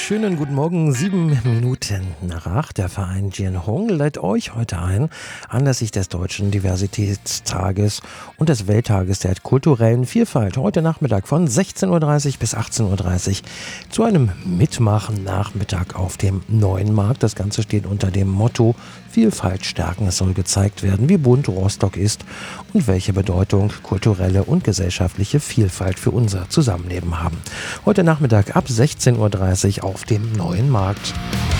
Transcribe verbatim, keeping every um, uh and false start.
Schönen guten Morgen, sieben Minuten nach acht. Der Verein Jian Hong lädt euch heute ein, anlässlich des Deutschen Diversitätstages und des Welttages der kulturellen Vielfalt, heute Nachmittag von sechzehn Uhr dreißig bis achtzehn Uhr dreißig zu einem Mitmachen-Nachmittag auf dem Neuen Markt. Das Ganze steht unter dem Motto Vielfalt stärken. Es soll gezeigt werden, wie bunt Rostock ist und welche Bedeutung kulturelle und gesellschaftliche Vielfalt für unser Zusammenleben haben. Heute Nachmittag ab sechzehn Uhr dreißig auf dem Neuen Markt.